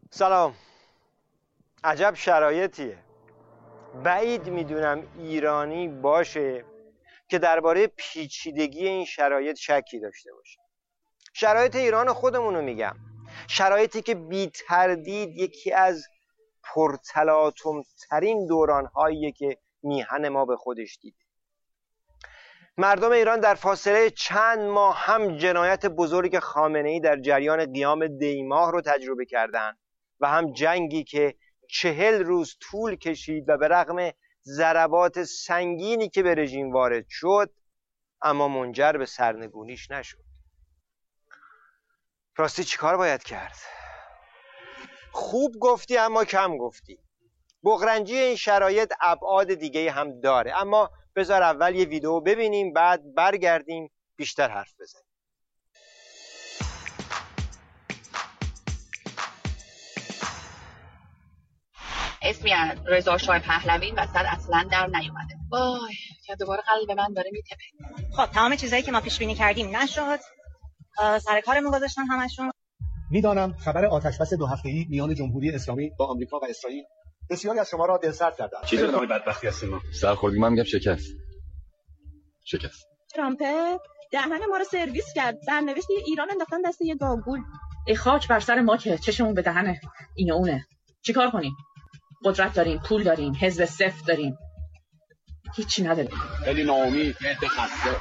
سلام. عجب شرایطیه. بعید میدونم ایرانی باشه که درباره پیچیدگی این شرایط شکی داشته باشه. شرایط ایران خودمونو میگم، شرایطی که بی تردید یکی از پرتلاطم ترین دورانهاییه که میهن ما به خودش دیده. مردم ایران در فاصله چند ماه هم جنایت بزرگ خامنه‌ای در جریان قیام دی‌ماه رو تجربه کردن و هم جنگی که 40 روز طول کشید و به رغم ضربات سنگینی که به رژیم وارد شد اما منجر به سرنگونیش نشد. راستی چیکار باید کرد؟ خوب گفتی اما کم گفتی. بغرنجی این شرایط ابعاد دیگه هم داره، اما بذار اول یه ویدیو ببینیم بعد برگردیم بیشتر حرف بزنیم. اسمی از رضا شاه پهلوی وسط اصلا در نیومده. وای که دوباره قلب من داره میتپه. خب تمام چیزایی که ما پیش بینی کردیم نشد. سر کارمون گذاشتن همشون. میدانم خبر آتشبس 2 هفته‌ای میان جمهوری اسلامی با آمریکا و اسرائیل بسیاری از شما را دلسرد کرده است. چیز نامه بدبختی هستیم ما. سرخوردگی من میگم شکست. ترامپ دهن ما رو سرویس کرد. سرنوشت ایران انداختن دست یه گاگول. ای خاک بر سر ما که چشمون به دهن اینه اونه. چیکار کنیم؟ قدرت داریم، پول داریم، حزب سفت داریم. هیچی نداریم. خیلی ناامید، خسته.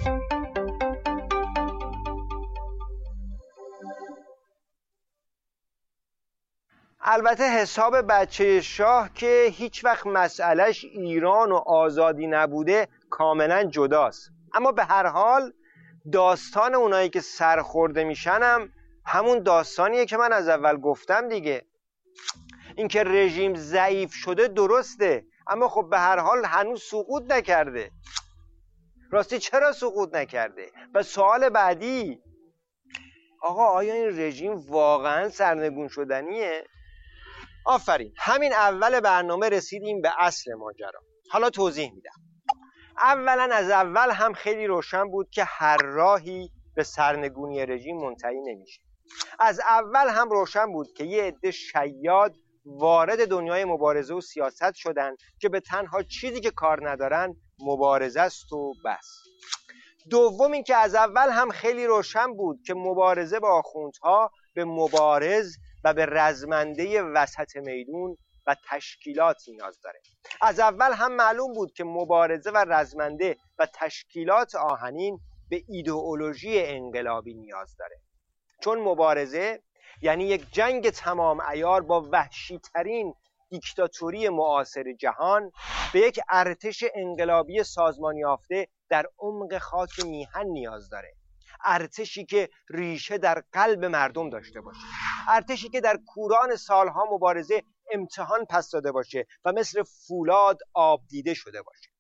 البته حساب بچه شاه که هیچ وقت مسئلهش ایران و آزادی نبوده کاملا جداست، اما به هر حال داستان اونایی که سرخورده میشن هم همون داستانیه که من از اول گفتم دیگه. اینکه رژیم ضعیف شده درسته، اما خب به هر حال هنوز سقوط نکرده. راستی چرا سقوط نکرده؟ و سوال بعدی، آقا آیا این رژیم واقعا سرنگون شدنیه؟ آفرین، همین اول برنامه رسیدیم به اصل ماجرا. حالا توضیح میدم. اولا از اول هم خیلی روشن بود که هر راهی به سرنگونی رژیم منتهی نمیشه. از اول هم روشن بود که یه عده شیاد وارد دنیای مبارزه و سیاست شدن که به تنها چیزی که کار ندارن مبارزه است و بس. دوم این که از اول هم خیلی روشن بود که مبارزه با آخوندها به مبارز و به رزمنده وسط میدون و تشکیلات نیاز داره. از اول هم معلوم بود که مبارزه و رزمنده و تشکیلات آهنین به ایدئولوژی انقلابی نیاز داره، چون مبارزه یعنی یک جنگ تمام عیار با وحشی ترین دیکتاتوری معاصر جهان به یک ارتش انقلابی سازمان یافته در عمق خاک میهن نیاز داره. ارتشی که ریشه در قلب مردم داشته باشه، ارتشی که در کوران سالها مبارزه امتحان پس داده باشه و مثل فولاد آب دیده شده باشه.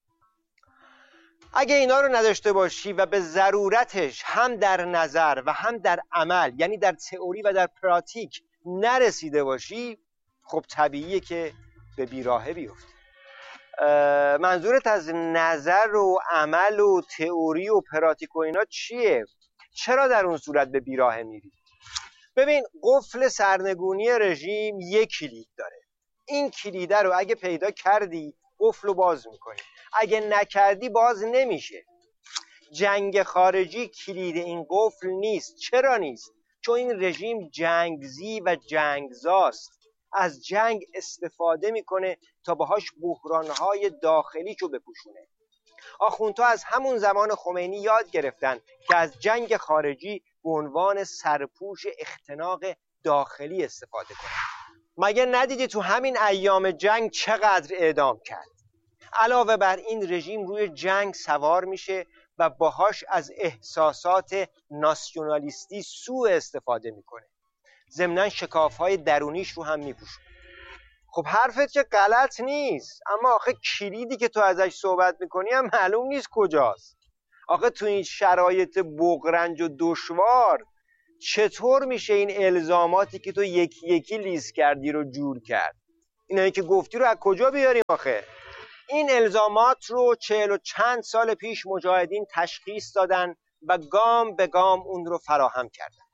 اگه اینا رو نداشته باشی و به ضرورتش هم در نظر و هم در عمل، یعنی در تئوری و در پراتیک نرسیده باشی، خب طبیعیه که به بیراهه بیفتی. منظورت از نظر و عمل و تئوری و پراتیک و اینا چیه؟ چرا در اون صورت به بیراهه میری؟ ببین، قفل سرنگونی رژیم یک کلید داره. این کلیده رو اگه پیدا کردی قفل رو باز میکنی، اگه نکردی باز نمیشه. جنگ خارجی کلید این قفل نیست. چرا نیست؟ چون این رژیم جنگزی و جنگزاست. از جنگ استفاده میکنه تا باهاش بحرانهای داخلیشو بپوشونه. آخوندها از همون زمان خمینی یاد گرفتن که از جنگ خارجی به عنوان سرپوش اختناق داخلی استفاده کنن. مگه ندیدی تو همین ایام جنگ چقدر اعدام کرد؟ علاوه بر این رژیم روی جنگ سوار میشه و باهاش از احساسات ناسیونالیستی سوء استفاده میکنه. ضمناً شکافهای درونیش رو هم میپوشه. خب حرفت که غلط نیست، اما آخه کلیدی که تو ازش صحبت میکنی هم معلوم نیست کجاست. آخه تو این شرایط بغرنج و دشوار چطور میشه این الزاماتی که تو یکی یکی لیست کردی رو جور کرد؟ اینایی که گفتی رو از کجا بیاریم آخه؟ این الزامات رو 40 و چند سال پیش مجاهدین تشخیص دادن و گام به گام اون رو فراهم کردن.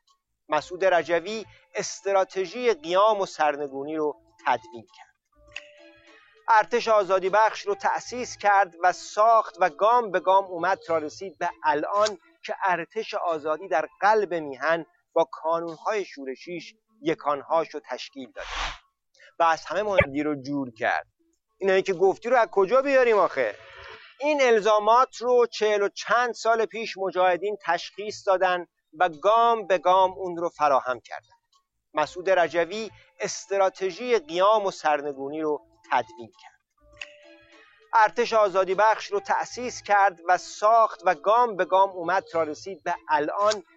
مسعود رجوی استراتژی قیام و سرنگونی رو تدوین کرد. ارتش آزادی بخش رو تأسیس کرد و ساخت و گام به گام اومد تا رسید به الان که ارتش آزادی در قلب میهن با کانونهای شورشیش یکانهاش رو تشکیل داد و از همه مهمتری رو جور کرد. اینایی که گفتی رو از کجا بیاریم آخه؟ این الزامات رو 40 و چند سال پیش مجاهدین تشخیص دادن و گام به گام اون رو فراهم کردن. مسعود رجوی استراتژی قیام و سرنگونی رو تدوین کرد. ارتش آزادی بخش رو تأسیس کرد و ساخت و گام به گام اومد تا رسید به الان